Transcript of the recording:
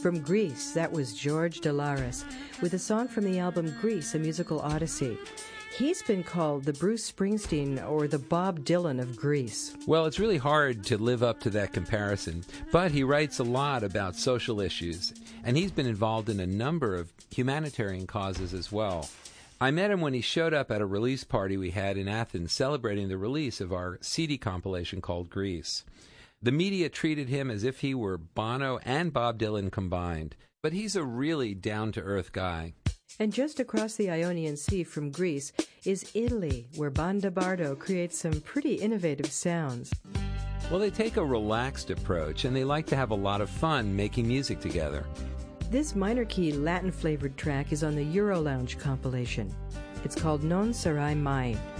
From Greece, that was George Delaris with a song from the album Grease, A Musical Odyssey. He's been called the Bruce Springsteen or the Bob Dylan of Greece. Well, it's really hard to live up to that comparison, but he writes a lot about social issues, and he's been involved in a number of humanitarian causes as well. I met him when he showed up at a release party we had in Athens celebrating the release of our CD compilation called Grease. The media treated him as if he were Bono and Bob Dylan combined, but he's a really down-to-earth guy. And just across the Ionian Sea from Greece is Italy, where Banda Bardo creates some pretty innovative sounds. Well, they take a relaxed approach, and they like to have a lot of fun making music together. This minor-key Latin-flavored track is on the Euro Lounge compilation. It's called Non Sarai Mai.